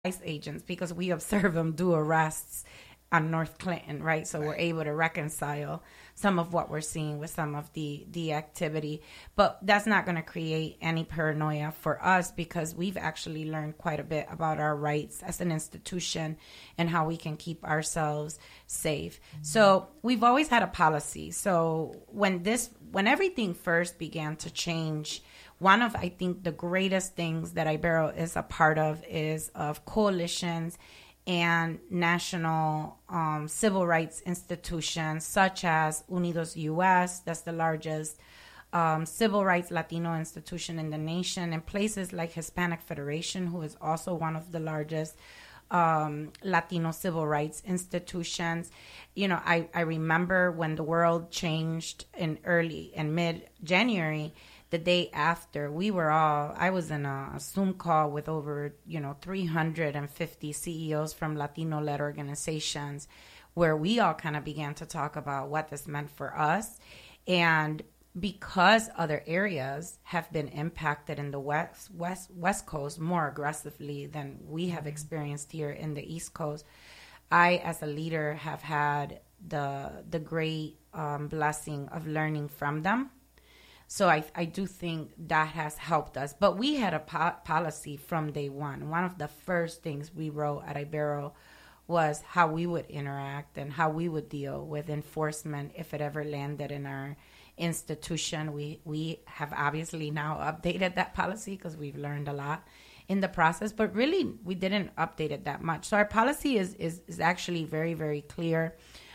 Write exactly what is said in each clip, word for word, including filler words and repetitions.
ICE agents because we observe them do arrests on North Clinton, right? So right. we're able to reconcile some of what we're seeing with some of the, the activity. But that's not going to create any paranoia for us because we've actually learned quite a bit about our rights as an institution and how we can keep ourselves safe. Mm-hmm. So we've always had a policy. So when this, when everything first began to change, one of, I think, the greatest things that Ibero is a part of is of coalitions and national um, civil rights institutions such as Unidos U S, that's the largest um, civil rights Latino institution in the nation, and places like Hispanic Federation, who is also one of the largest um, Latino civil rights institutions. You know, I, I remember when the world changed in early and mid-January, the day after, we were all, I was in a Zoom call with over, you know, three hundred fifty C E Os from Latino-led organizations where we all kind of began to talk about what this meant for us. And because other areas have been impacted in the West, West, West Coast more aggressively than we have experienced here in the East Coast, I, as a leader, have had the, the great um, blessing of learning from them. So I, I do think that has helped us. But we had a po- policy from day one. One of the first things we wrote at Ibero was how we would interact and how we would deal with enforcement if it ever landed in our institution. We we have obviously now updated that policy because we've learned a lot in the process. But really, we didn't update it that much. So our policy is, is, is actually very, very clear.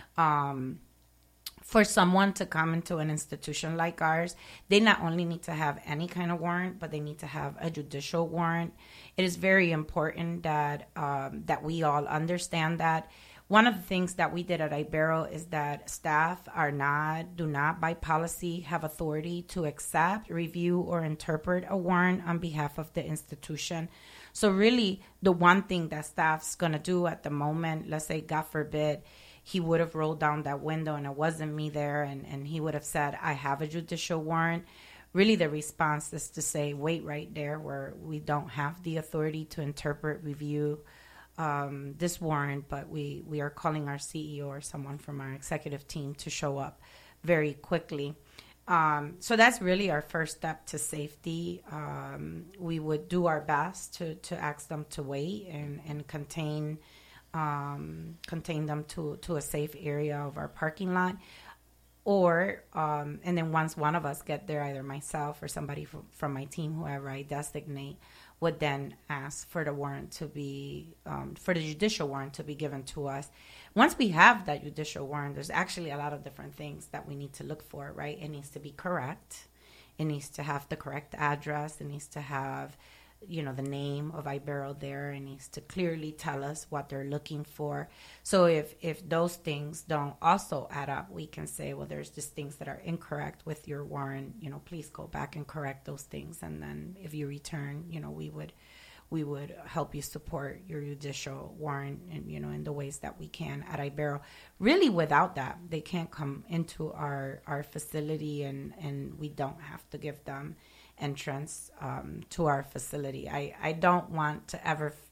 Um For someone to come into an institution like ours, they not only need to have any kind of warrant, but they need to have a judicial warrant. It is very important that um, that we all understand that. One of the things that we did at Ibero is that staff are not, do not by policy have authority to accept, review, or interpret a warrant on behalf of the institution. So really, the one thing that staff's going to do at the moment, let's say, God forbid, he would have rolled down that window and it wasn't me there, and, and he would have said, I have a judicial warrant. Really, the response is to say, wait right there, where we don't have the authority to interpret, review um, this warrant, but we, we are calling our C E O or someone from our executive team to show up very quickly. Um, so that's really our first step to safety. Um, we would do our best to, to ask them to wait and, and contain Um, contain them to, to a safe area of our parking lot. Or, um, and then once one of us get there, either myself or somebody from, from my team, whoever I designate, would then ask for the warrant to be, um, for the judicial warrant to be given to us. Once we have that judicial warrant, there's actually a lot of different things that we need to look for, right? It needs to be correct. It needs to have the correct address. It needs to have, you know, the name of Ibero there. It needs to clearly tell us what they're looking for. So if, if those things don't also add up, we can say, well, there's just things that are incorrect with your warrant, you know, please go back and correct those things. And then if you return, you know, we would, we would help you support your judicial warrant and, you know, in the ways that we can at Ibero. Really, without that, they can't come into our, our facility, and, and we don't have to give them entrance um, to our facility. I, I don't want to ever f-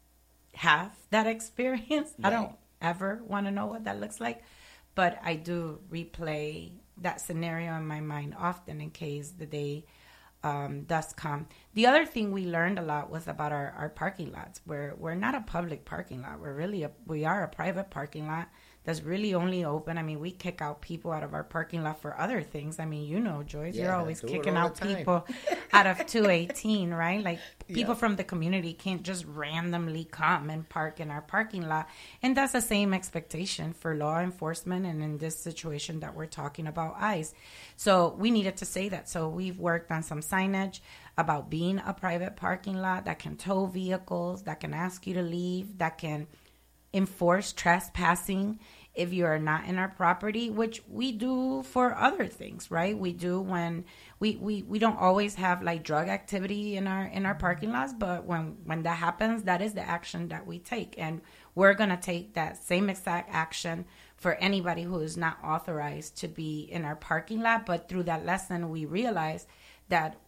have that experience. Right. I don't ever want to know what that looks like, but I do replay that scenario in my mind often in case the day um, does come. The other thing we learned a lot was about our, our parking lots. We're, we're not a public parking lot. We're really a, we are a private parking lot that's really only open. I mean, we kick out people out of our parking lot for other things. I mean, you know, Joyce, yeah, you're always kicking out people out of two eighteen, right? Like, people yeah. from the community can't just randomly come and park in our parking lot. And that's the same expectation for law enforcement, and in this situation that we're talking about, ICE. So we needed to say that. So we've worked on some signage about being a private parking lot that can tow vehicles, that can ask you to leave, that can enforce trespassing if you are not in our property, which we do for other things, right? We do when we, we, we don't always have like drug activity in our in our parking lots, but when, when that happens, that is the action that we take. And we're going to take that same exact action for anybody who is not authorized to be in our parking lot. But through that lesson, we realize that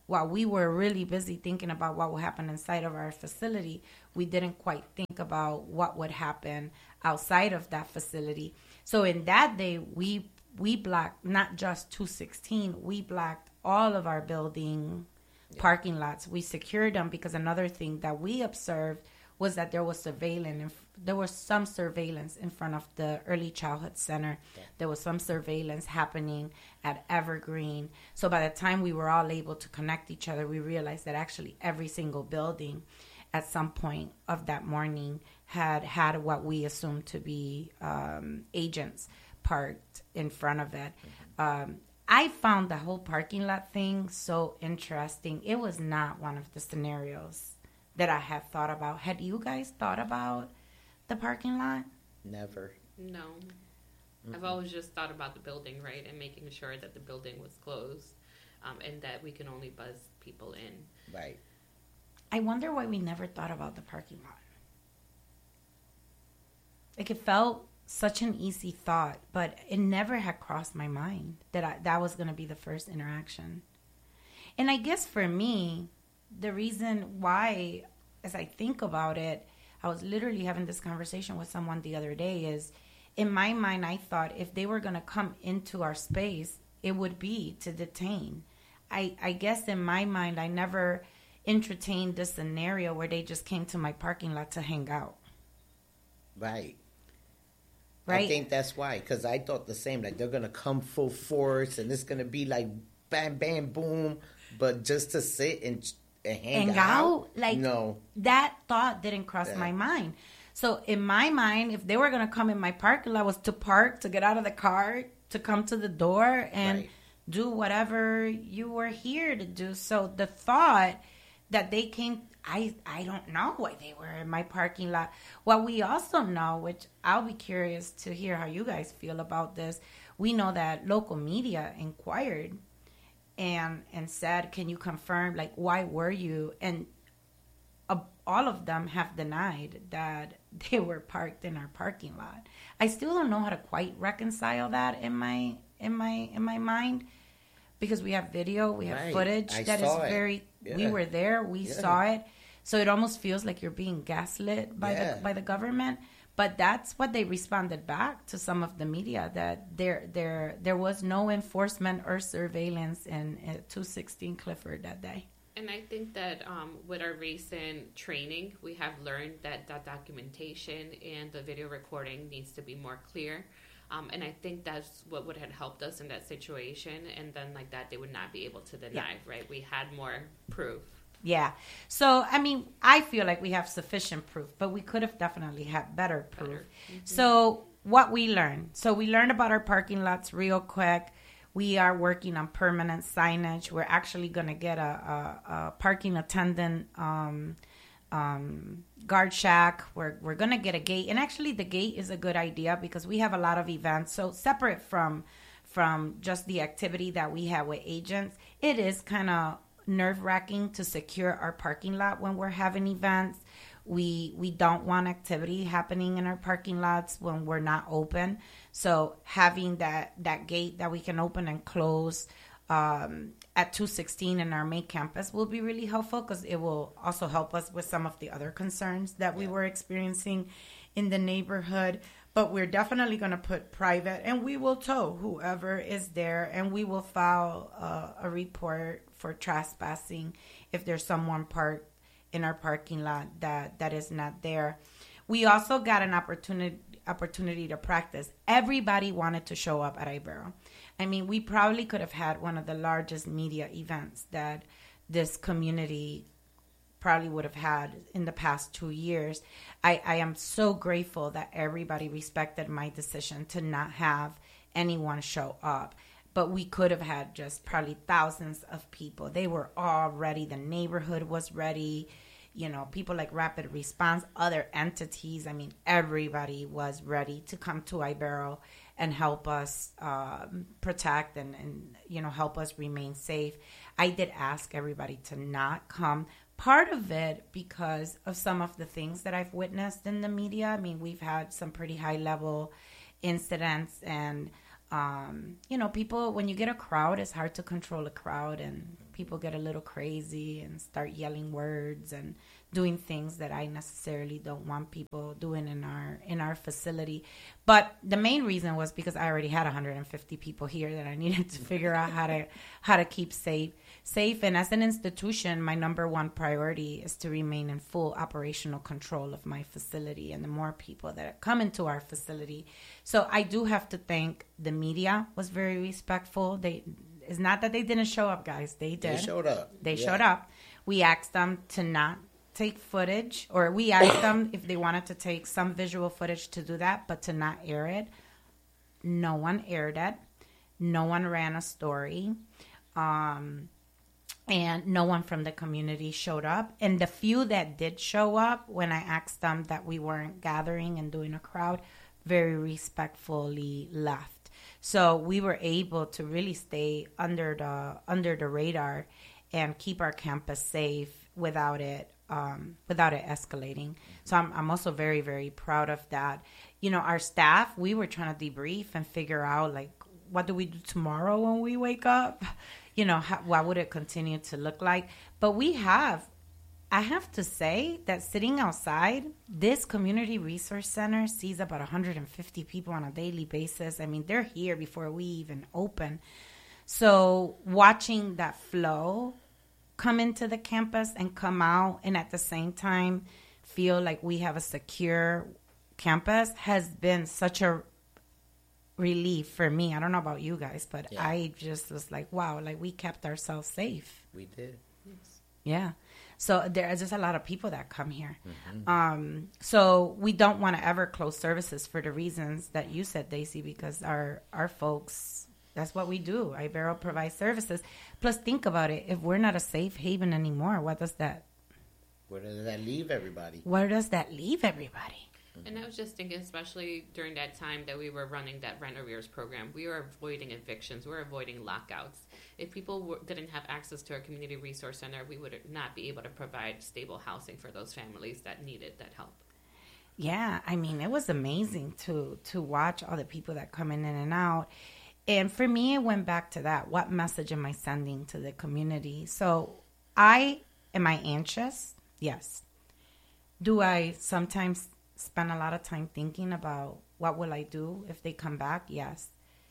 while we were really busy thinking about what would happen inside of our facility, we didn't quite think about what would happen outside of that facility. So in that day, we we blocked not just two sixteen, we blocked all of our building yeah. parking lots. We secured them because another thing that we observed was that there was surveillance. There was some surveillance in front of the Early Childhood Center. Yeah. There was some surveillance happening at Evergreen. So by the time we were all able to connect each other, we realized that actually every single building at some point of that morning had had what we assumed to be um, agents parked in front of it. Mm-hmm. Um, I found the whole parking lot thing so interesting. It was not one of the scenarios that I had thought about. Had you guys thought about the parking lot? Never. No. Mm-hmm. I've always just thought about the building, right, and making sure that the building was closed um, and that we can only buzz people in. Right. I wonder why we never thought about the parking lot. Like, it felt such an easy thought, but it never had crossed my mind that I, that was going to be the first interaction. And I guess for me, the reason why, as I think about it, I was literally having this conversation with someone the other day, is in my mind, I thought if they were going to come into our space, it would be to detain. I, I guess in my mind, I never entertained the scenario where they just came to my parking lot to hang out. Right. Right. I think that's why, because I thought the same, like they're going to come full force and it's going to be like bam, bam, boom, but just to sit and, and hang, hang out, out, like no. That thought didn't cross yeah. my mind. So in my mind, if they were going to come in my parking lot, was to park, to get out of the car, to come to the door and right. do whatever you were here to do. So the thought that they came, I, I don't know why they were in my parking lot. What we also know, which I'll be curious to hear how you guys feel about this, we know that local media inquired and and said, can you confirm, like, why were you? And uh, all of them have denied that they were parked in our parking lot. I still don't know how to quite reconcile that in my in my in my mind, because we have video, we have right. footage I that is it. very. Yeah. We were there, we yeah. saw it, so it almost feels like you're being gaslit by yeah. the by the government. But that's what they responded back to some of the media, that there there there was no enforcement or surveillance in uh, two sixteen Clifford that day. And I think that um, with our recent training, we have learned that that documentation and the video recording needs to be more clear. Um, and I think that's what would have helped us in that situation. And then like that, they would not be able to deny, yeah. right? We had more proof. Yeah. So, I mean, I feel like we have sufficient proof, but we could have definitely had better proof. Better. Mm-hmm. So what we learned. So we learned about our parking lots real quick. We are working on permanent signage. We're actually going to get a, a, a parking attendant um, um, guard shack. We're, we're going to get a gate. And actually the gate is a good idea because we have a lot of events. So separate from, from just the activity that we have with agents, it is kind of nerve-wracking to secure our parking lot when we're having events. We we don't want activity happening in our parking lots when we're not open. So having that, that gate that we can open and close um, at two sixteen in our main campus will be really helpful, because it will also help us with some of the other concerns that we yeah. were experiencing in the neighborhood. But we're definitely going to put private, and we will tow whoever is there, and we will file uh, a report for trespassing if there's someone parked in our parking lot that, that is not there. We also got an opportunity opportunity to practice. Everybody wanted to show up at Ibero. I mean, we probably could have had one of the largest media events that this community probably would have had in the past two years. I, I am so grateful that everybody respected my decision to not have anyone show up. But we could have had just probably thousands of people. They were all ready. The neighborhood was ready. You know, people like Rapid Response, other entities. I mean, everybody was ready to come to Ibero and help us um, protect and, and, you know, help us remain safe. I did ask everybody to not come. Part of it because of some of the things that I've witnessed in the media. I mean, we've had some pretty high-level incidents, and Um, you know, people, when you get a crowd, it's hard to control a crowd, and people get a little crazy and start yelling words and doing things that I necessarily don't want people doing in our in our facility. But the main reason was because I already had one hundred fifty people here that I needed to figure out how to how to keep safe. Safe, and as an institution, my number one priority is to remain in full operational control of my facility and the more people that come into our facility. So I do have to thank the media was very respectful. They it's not that they didn't show up, guys. They did. They showed up. They yeah. showed up. We asked them to not take footage, or we asked them if they wanted to take some visual footage to do that, but to not air it. No one aired it. No one ran a story. Um... And no one from the community showed up. And the few that did show up, when I asked them that we weren't gathering and doing a crowd, very respectfully left. So we were able to really stay under the under the radar and keep our campus safe without it um, without it escalating. So I'm I'm also very, very proud of that. You know, our staff, we were trying to debrief and figure out, like, what do we do tomorrow when we wake up? You know, how, what would it continue to look like? But we have, I have to say that sitting outside, this community resource center sees about one hundred fifty people on a daily basis. I mean, they're here before we even open. So watching that flow come into the campus and come out, and at the same time feel like we have a secure campus has been such a relief for me. I don't know about you guys, but yeah. I just was like, wow, like we kept ourselves safe. We did. Yes. Yeah. So there are just a lot of people that come here. Mm-hmm. Um, so we don't want to ever close services for the reasons that you said, Daisy, because our, our folks, that's what we do. Ibero provides services. Plus, think about it. If we're not a safe haven anymore, what does that? Where does that leave everybody? Where does that leave everybody? And I was just thinking, especially during that time that we were running that rent arrears program, we were avoiding evictions, we were avoiding lockouts. If people were, didn't have access to our community resource center, we would not be able to provide stable housing for those families that needed that help. Yeah, I mean, it was amazing to to watch all the people that come in and out. And for me, it went back to that. What message am I sending to the community? So I, am I anxious? Yes. Do I sometimes spend a lot of time thinking about what will I do if they come back? Yes.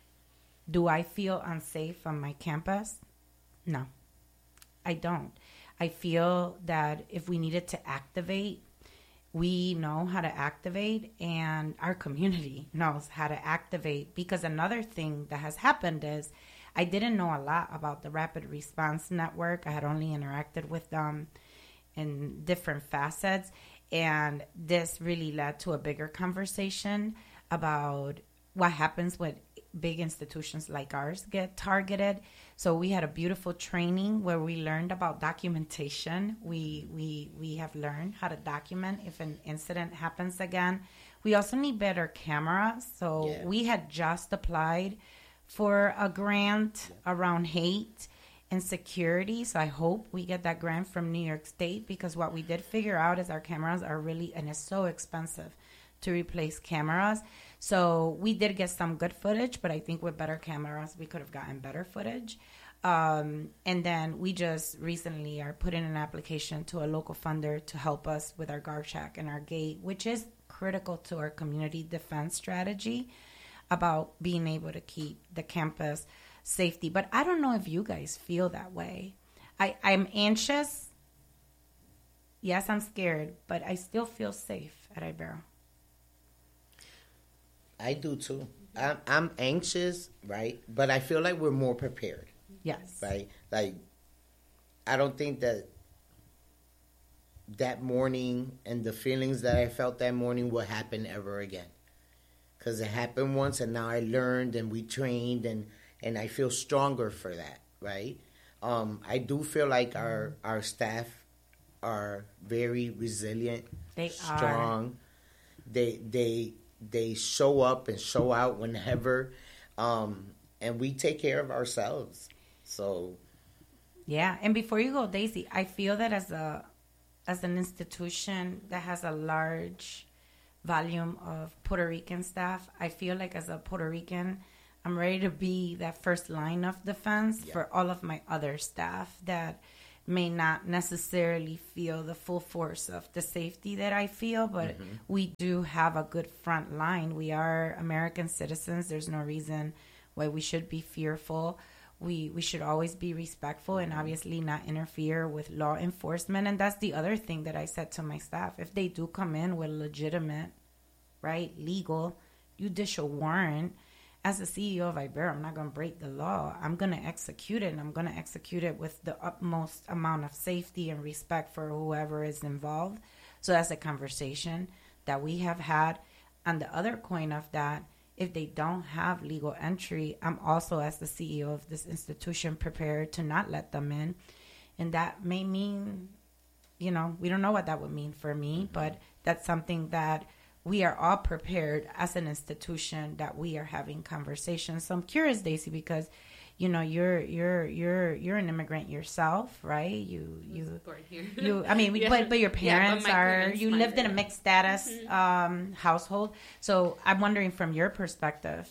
Do I feel unsafe on my campus? No, I don't. I feel that if we needed to activate, we know how to activate, and our community knows how to activate. Because another thing that has happened is I didn't know a lot about the Rapid Response Network. I had only interacted with them in different facets. And this really led to a bigger conversation about what happens when big institutions like ours get targeted. So we had a beautiful training where we learned about documentation. We we we have learned how to document if an incident happens again. We also need better cameras. So yeah. we had just applied for a grant around hate and security. So I hope we get that grant from New York State, because what we did figure out is our cameras are really, and it's so expensive to replace cameras. So we did get some good footage, but I think with better cameras, we could have gotten better footage. Um, and then we just recently are putting an application to a local funder to help us with our guard shack and our gate, which is critical to our community defense strategy about being able to keep the campus safety. But I don't know if you guys feel that way. I, I'm anxious. Yes, I'm scared, but I still feel safe at Ibero. I do too. I'm, I'm anxious, right? But I feel like we're more prepared. Yes. Right? Like, I don't think that that morning and the feelings that I felt that morning will happen ever again. Because it happened once, and now I learned, and we trained, and And I feel stronger for that, right? Um, I do feel like our our staff are very resilient, they strong. Are. They they they show up and show out whenever, um, and we take care of ourselves. So, yeah. And before you go, Daisy, I feel that as a as an institution that has a large volume of Puerto Rican staff, I feel like as a Puerto Rican, I'm ready to be that first line of defense Yeah. for all of my other staff that may not necessarily feel the full force of the safety that I feel, but mm-hmm. we do have a good front line. We are American citizens. There's no reason why we should be fearful. We we should always be respectful and obviously not interfere with law enforcement. And that's the other thing that I said to my staff. If they do come in with legitimate, right, legal, you dish a warrant, as the C E O of Ibero, I'm not going to break the law. I'm going to execute it, and I'm going to execute it with the utmost amount of safety and respect for whoever is involved. So that's a conversation that we have had. On the other coin of that, if they don't have legal entry, I'm also, as the C E O of this institution, prepared to not let them in. And that may mean, you know, we don't know what that would mean for me, mm-hmm. but that's something that we are all prepared as an institution that we are having conversations. So I'm curious, Daisy, because, you know, you're you're you're you're an immigrant yourself, right? You you born here. you. I mean, yeah. but but your parents yeah, but are. Parents you lived in a mixed status mm-hmm. um, household. So I'm wondering from your perspective.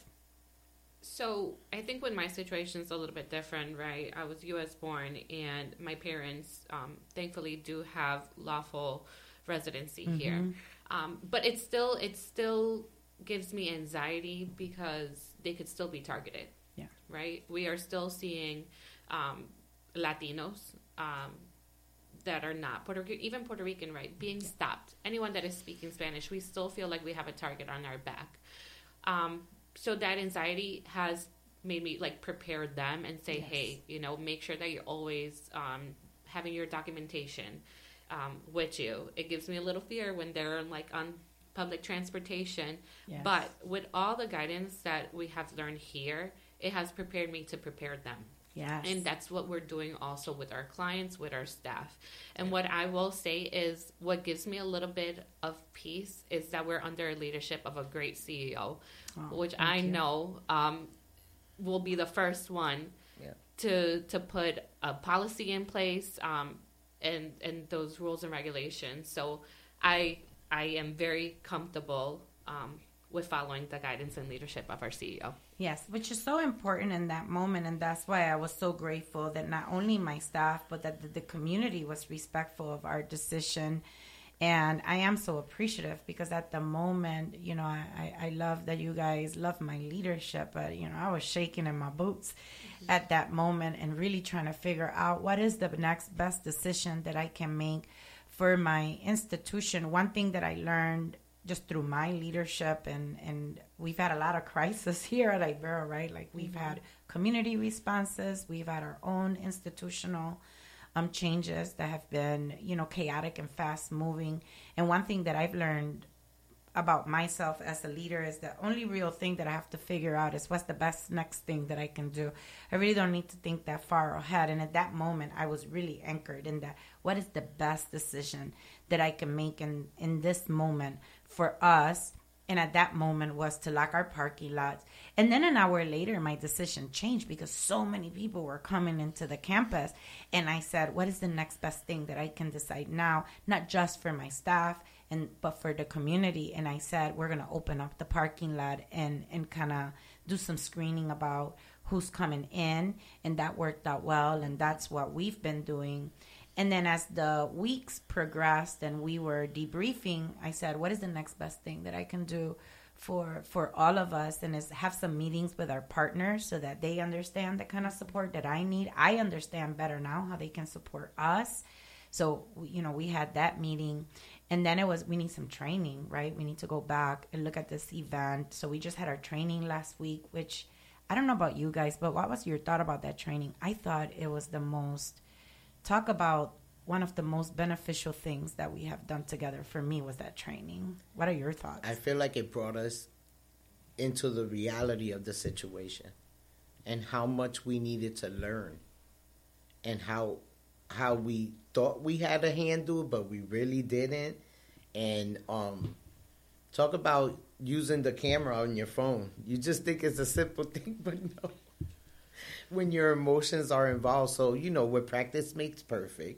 So I think when my situation is a little bit different, right? I was U S born, and my parents, um, thankfully, do have lawful residency mm-hmm. here. Um, but it still it still gives me anxiety because they could still be targeted. Yeah. Right? We are still seeing um, Latinos um, that are not Puerto Rican, even Puerto Rican, right, being yeah. stopped. Anyone that is speaking Spanish, we still feel like we have a target on our back. Um, so that anxiety has made me like prepare them and say, yes. hey, you know, make sure that you're always um, having your documentation Um, with you. It gives me a little fear when they're like on public transportation. Yes. But with all the guidance that we have learned here, it has prepared me to prepare them. Yes. And that's what we're doing also with our clients, with our staff. And what I will say is what gives me a little bit of peace is that we're under a leadership of a great C E O, oh, which I you. know um, will be the first one yeah. to to put a policy in place um, and, and those rules and regulations. So I I am very comfortable um, with following the guidance and leadership of our C E O. Yes, which is so important in that moment, and that's why I was so grateful that not only my staff, but that the, the community was respectful of our decision. And I am so appreciative because at the moment, you know, I, I love that you guys love my leadership, but, you know, I was shaking in my boots mm-hmm. at that moment and really trying to figure out what is the next best decision that I can make for my institution. One thing that I learned just through my leadership, and, and we've had a lot of crisis here at Ibero, right? Like we've mm-hmm. had community responses, we've had our own institutional um, changes that have been, you know, chaotic and fast moving. And one thing that I've learned about myself as a leader is the only real thing that I have to figure out is what's the best next thing that I can do. I really don't need to think that far ahead. And at that moment, I was really anchored in that. What is the best decision that I can make in, in this moment for us? And at that moment was to lock our parking lots. And then an hour later, my decision changed because so many people were coming into the campus. And I said, what is the next best thing that I can decide now, not just for my staff, and but for the community? And I said, we're going to open up the parking lot and, and kind of do some screening about who's coming in. And that worked out well. And that's what we've been doing. And then as the weeks progressed and we were debriefing, I said, what is the next best thing that I can do for for all of us? And is have some meetings with our partners so that they understand the kind of support that I need. I understand better now how they can support us. So, you know, we had that meeting. And then it was, we need some training, right? We need to go back and look at this event. So we just had our training last week, which I don't know about you guys, but what was your thought about that training? I thought it was the most... Talk about one of the most beneficial things that we have done together for me was that training. What are your thoughts? I feel like it brought us into the reality of the situation and how much we needed to learn and how how we thought we had a handle, but we really didn't. And um, talk about using the camera on your phone. You just think it's a simple thing, but no. When your emotions are involved. So, you know, where practice makes perfect.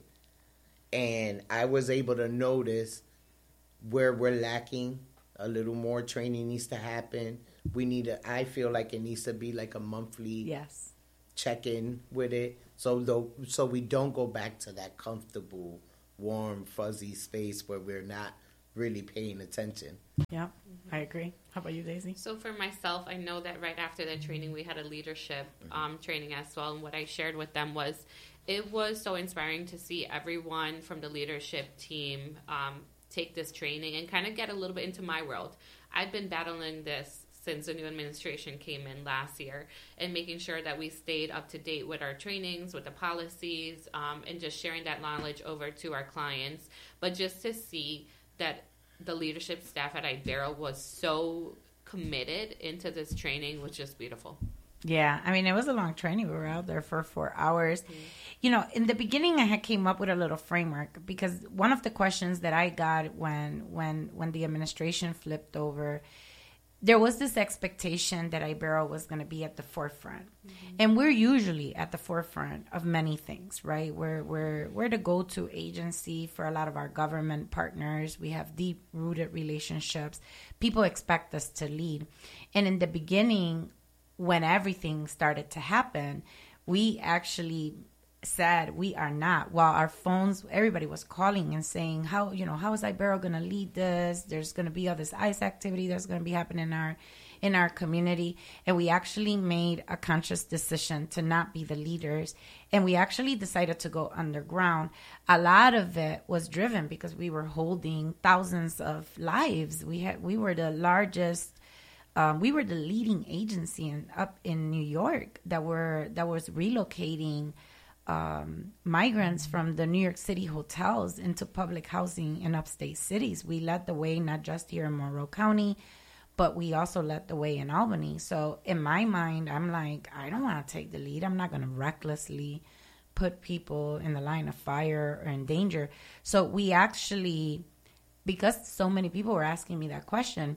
And I was able to notice where we're lacking. A little more training needs to happen. we need to, I feel like it needs to be like a monthly Yes. check-in with it, so though so we don't go back to that comfortable, warm, fuzzy space where we're not really paying attention. Yeah, mm-hmm. I agree. How about you, Daisy? So for myself, I know that right after the training, we had a leadership um, training as well. And what I shared with them was, it was so inspiring to see everyone from the leadership team um, take this training and kind of get a little bit into my world. I've been battling this since the new administration came in last year, and making sure that we stayed up to date with our trainings, with the policies, um, and just sharing that knowledge over to our clients. But just to see that the leadership staff at Ibero was so committed into this training was just beautiful. Yeah, I mean, it was a long training. We were out there for four hours. Mm-hmm. You know, in the beginning, I had came up with a little framework, because one of the questions that I got when when when the administration flipped over, there was this expectation that Ibero was going to be at the forefront. Mm-hmm. And we're usually at the forefront of many things, right? We're, we're, we're the go-to agency for a lot of our government partners. We have deep-rooted relationships. People expect us to lead. And in the beginning, when everything started to happen, we actually said we are not. While our phones, everybody was calling and saying, how, you know, how is Ibero going to lead this? There's going to be all this ICE activity that's going to be happening in our, in our community. And we actually made a conscious decision to not be the leaders. And we actually decided to go underground. A lot of it was driven because we were holding thousands of lives. We had, we were the largest Um, we were the leading agency in, up in New York that were that was relocating um, migrants from the New York City hotels into public housing in upstate cities. We led the way not just here in Monroe County, but we also led the way in Albany. So in my mind, I'm like, I don't want to take the lead. I'm not going to recklessly put people in the line of fire or in danger. So we actually, because so many people were asking me that question,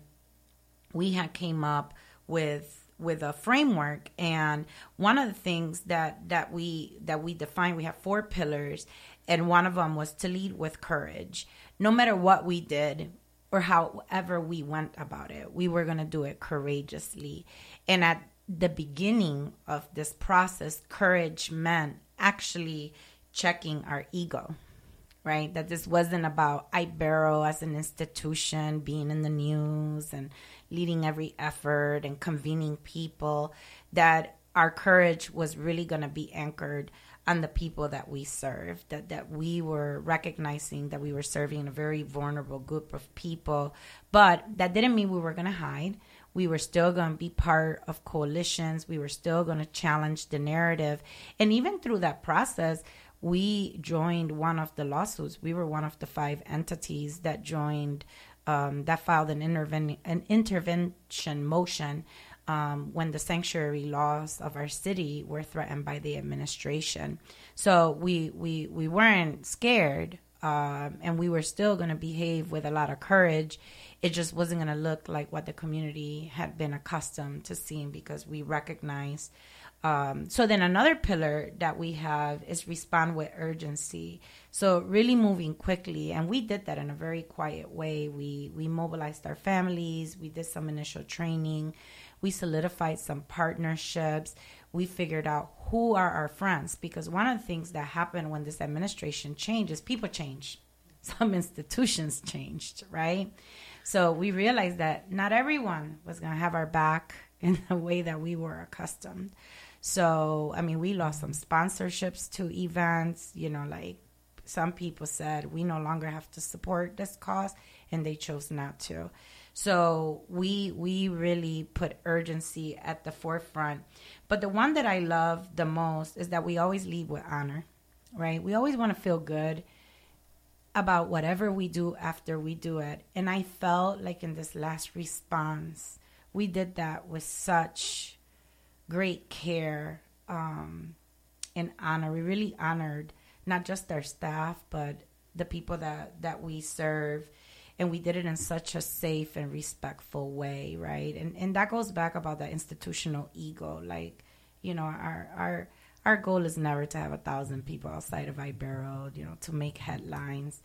we had came up with with a framework. And one of the things that that we that we defined, we have four pillars, and one of them was to lead with courage. No matter what we did or however we went about it, we were going to do it courageously. And at the beginning of this process, courage meant actually checking our ego. Right? That this wasn't about Ibero as an institution being in the news and leading every effort and convening people. That our courage was really going to be anchored on the people that we serve. That that we were recognizing that we were serving a very vulnerable group of people. But that didn't mean we were going to hide. We were still going to be part of coalitions. We were still going to challenge the narrative. And even through that process, we joined one of the lawsuits. We were one of the five entities that joined, um, that filed an, interven- an intervention motion um, when the sanctuary laws of our city were threatened by the administration. So we we, we weren't scared, um, and we were still going to behave with a lot of courage. It just wasn't going to look like what the community had been accustomed to seeing, because we recognized. Um, so then another pillar that we have is respond with urgency. So really moving quickly. And we did that in a very quiet way. We, we mobilized our families. We did some initial training. We solidified some partnerships. We figured out who are our friends, because one of the things that happened when this administration changed is people changed. Some institutions changed, right? So we realized that not everyone was going to have our back in the way that we were accustomed. So, I mean, we lost some sponsorships to events. You know, like some people said, we no longer have to support this cause, and they chose not to. So we we really put urgency at the forefront. But the one that I love the most is that we always lead with honor, right? We always want to feel good about whatever we do after we do it. And I felt like in this last response, we did that with such great care um, and honor. We really honored not just our staff, but the people that, that we serve. And we did it in such a safe and respectful way, right? And and that goes back about that institutional ego. Like, you know, our our our goal is never to have a thousand people outside of Ibero, you know, to make headlines.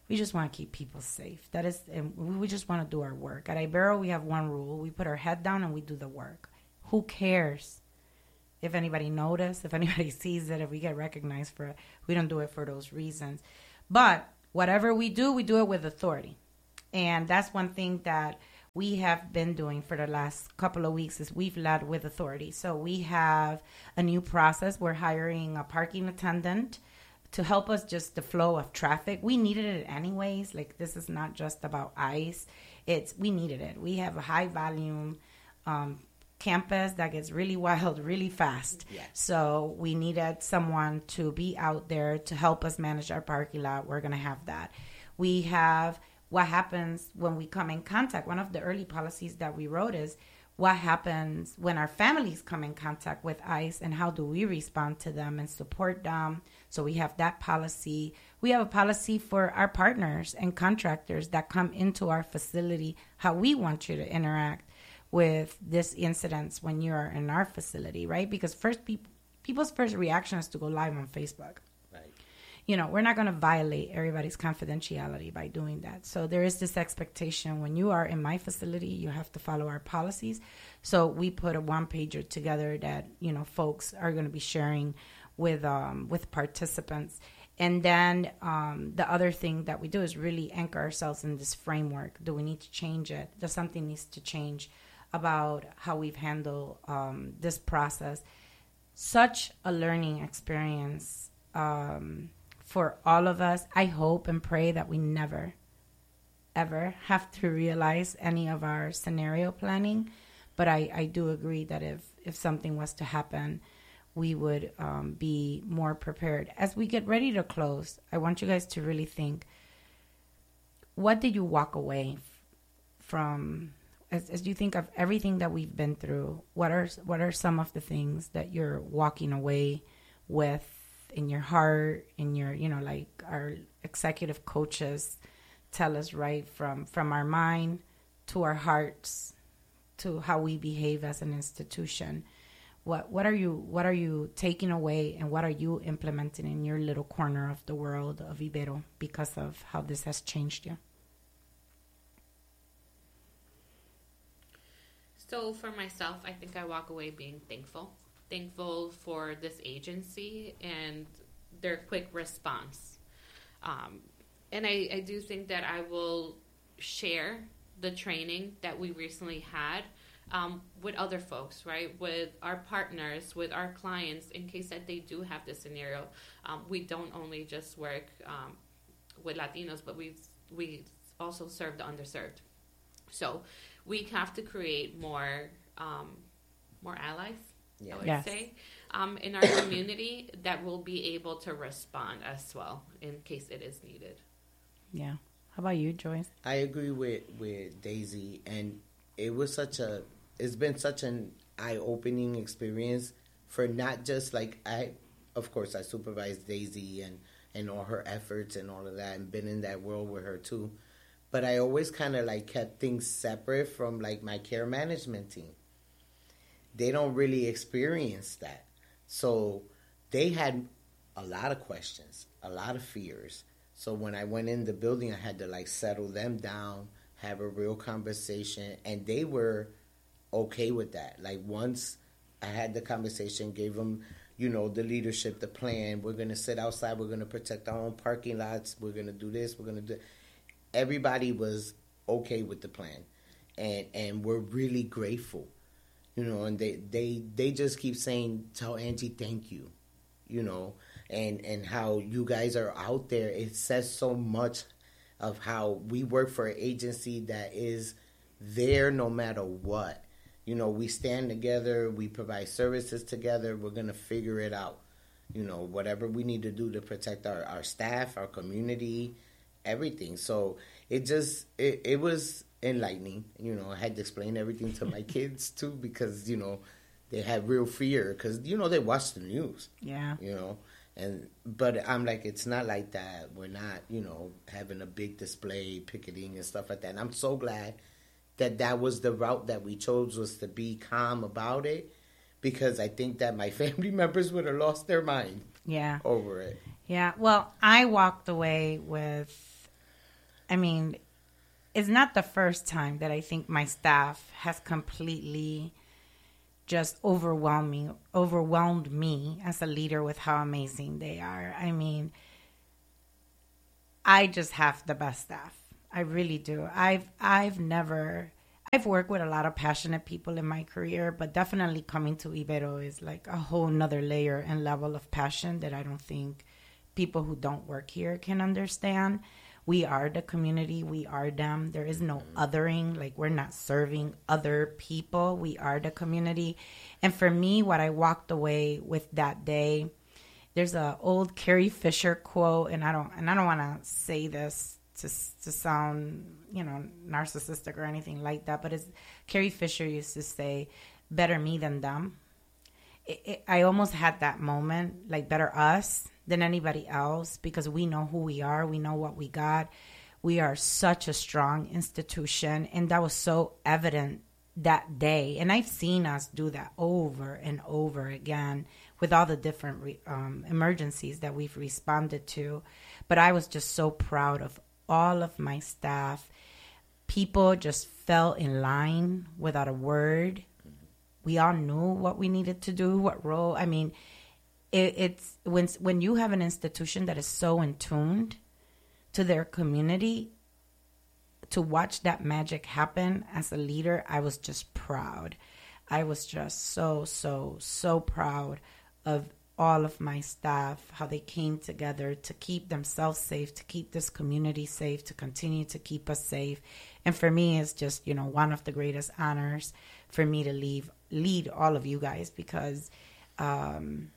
We just want to keep people safe. That is, and we just want to do our work. At Ibero, we have one rule. We put our head down and we do the work. Who cares if anybody notices, if anybody sees it, if we get recognized for it? We don't do it for those reasons. But whatever we do, we do it with authority. And that's one thing that we have been doing for the last couple of weeks is we've led with authority. So we have a new process. We're hiring a parking attendant to help us just the flow of traffic. We needed it anyways. Like, this is not just about ICE. It's, we needed it. We have a high volume um, campus that gets really wild really fast. Yes. So we needed someone to be out there to help us manage our parking lot. We're going to have that. We have what happens when we come in contact. One of the early policies that we wrote is what happens when our families come in contact with ICE and how do we respond to them and support them. So we have that policy. We have a policy for our partners and contractors that come into our facility, how we want you to interact with this incidents when you're in our facility, right? Because first people, people's first reaction is to go live on Facebook. Right. You know, we're not going to violate everybody's confidentiality by doing that. So there is this expectation when you are in my facility, you have to follow our policies. So we put a one pager together that, you know, folks are going to be sharing with um, with participants. And then um, the other thing that we do is really anchor ourselves in this framework. Do we need to change it? Does something needs to change about how we've handled um, this process? Such a learning experience um, for all of us. I hope and pray that we never, ever have to realize any of our scenario planning. But I, I do agree that if, if something was to happen, we would um, be more prepared. As we get ready to close, I want you guys to really think, what did you walk away f- from, as, as you think of everything that we've been through, what are what are some of the things that you're walking away with in your heart, in your, you know, like our executive coaches tell us, right, from, from our mind to our hearts to how we behave as an institution. What what are you what are you taking away and what are you implementing in your little corner of the world of Ibero because of how this has changed you? So for myself, I think I walk away being thankful. Thankful for this agency and their quick response. Um, and I, I do think that I will share the training that we recently had Um, with other folks, right, with our partners, with our clients, in case that they do have this scenario. Um, we don't only just work um, with Latinos, but we we also serve the underserved. So we have to create more um, more allies, yeah. I would yes. say, um, in our community that will be able to respond as well in case it is needed. Yeah. How about you, Joyce? I agree with, with Daisy, and it was such a it's been such an eye-opening experience for not just like I, of course, I supervised Daisy and, and all her efforts and all of that and been in that world with her too. But I always kind of like kept things separate from like my care management team. They don't really experience that. So they had a lot of questions, a lot of fears. So when I went in the building, I had to like settle them down, have a real conversation, and they were okay with that. Like once I had the conversation, gave them, you know, the leadership, the plan. We're going to sit outside. We're going to protect our own parking lots. We're going to do this. We're going to do. Everybody was okay with the plan, and and we're really grateful, you know. And they they they just keep saying, "Tell Angie thank you," you know, and and how you guys are out there. It says so much of how we work for an agency that is there no matter what. You know, we stand together, we provide services together, we're going to figure it out. You know, whatever we need to do to protect our, our staff, our community, everything. So it just, it, it was enlightening. You know, I had to explain everything to my kids too because, you know, they had real fear because, you know, they watch the news. Yeah. You know, and, but I'm like, it's not like that. We're not, you know, having a big display, picketing and stuff like that. And I'm so glad that that was the route that we chose, was to be calm about it, because I think that my family members would have lost their mind yeah. over it. Yeah. Well, I walked away with I mean, it's not the first time that I think my staff has completely just overwhelmed me, overwhelmed me as a leader with how amazing they are. I mean, I just have the best staff. I really do. I've I've never I've worked with a lot of passionate people in my career, but definitely coming to Ibero is like a whole nother layer and level of passion that I don't think people who don't work here can understand. We are the community. We are them. There is no othering. Like, we're not serving other people. We are the community. And for me, what I walked away with that day, there's a old Carrie Fisher quote, and I don't and I don't want to say this to to sound, you know, narcissistic or anything like that, but it's Carrie Fisher used to say, "Better me than them." It, it, I almost had that moment, like, better us than anybody else, because we know who we are. We know what we got. We are such a strong institution, and that was so evident that day. And I've seen us do that over and over again with all the different re, um, emergencies that we've responded to. But I was just so proud of all of my staff. People just fell in line without a word. We all knew what we needed to do, what role. I mean, it, it's when when you have an institution that is so in tuned to their community, to watch that magic happen as a leader, I was just proud. I was just so, so, so proud of all of my staff, how they came together to keep themselves safe, to keep this community safe, to continue to keep us safe. And for me, it's just, you know, one of the greatest honors for me to leave, lead all of you guys, because um,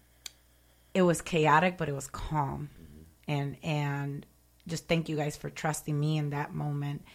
it was chaotic, but it was calm. And, and just thank you guys for trusting me in that moment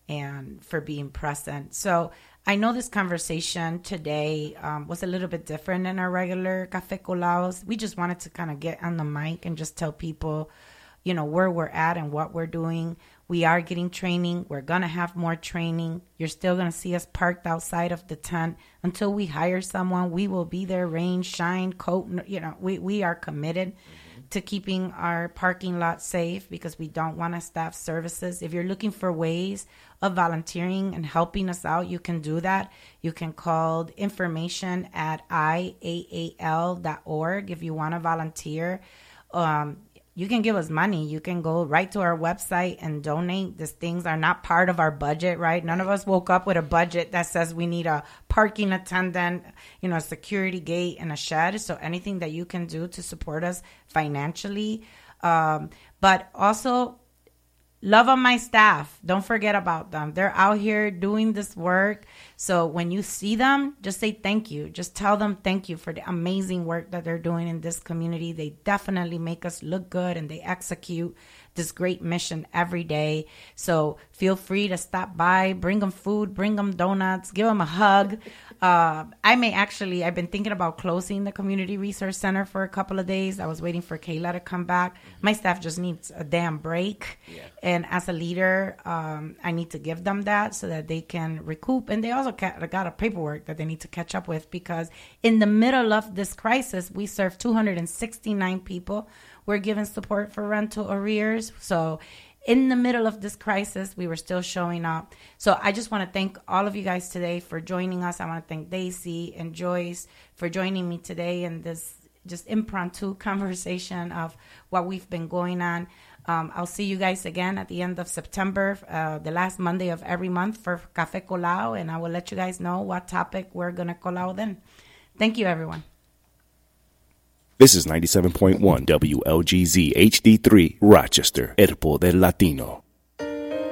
and for being present. So I know this conversation today um, was a little bit different than our regular Café Colados. We just wanted to kind of get on the mic and just tell people, you know, where we're at and what we're doing. We are getting training. We're going to have more training. You're still going to see us parked outside of the tent until we hire someone. We will be there, rain, shine, coat. You know, we, we are committed to keeping our parking lot safe, because we don't want to staff services. If you're looking for ways of volunteering and helping us out, you can do that. You can call information at I A A L dot org if you want to volunteer. Um, you can give us money. You can go right to our website and donate. These things are not part of our budget, right? None of us woke up with a budget that says we need a parking attendant, you know, a security gate and a shed. So anything that you can do to support us financially. Um, but also, love on my staff. Don't forget about them. They're out here doing this work. So when you see them, just say thank you. Just tell them thank you for the amazing work that they're doing in this community. They definitely make us look good, and they execute this great mission every day. So feel free to stop by, bring them food, bring them donuts, give them a hug. Uh, I may actually, I've been thinking about closing the Community Resource Center for a couple of days. I was waiting for Kayla to come back. My staff just needs a damn break. Yeah. And as a leader, um, I need to give them that so that they can recoup. And they also ca- got a paperwork that they need to catch up with, because in the middle of this crisis, we served two hundred sixty-nine people. We're giving support for rental arrears. So in the middle of this crisis, we were still showing up. So I just want to thank all of you guys today for joining us. I want to thank Daisy and Joyce for joining me today in this just impromptu conversation of what we've been going on. Um, I'll see you guys again at the end of September, uh, the last Monday of every month for Café Colado, and I will let you guys know what topic we're going to colado then. Thank you, everyone. This is ninety-seven point one W L G Z H D three, Rochester, El Poder Latino.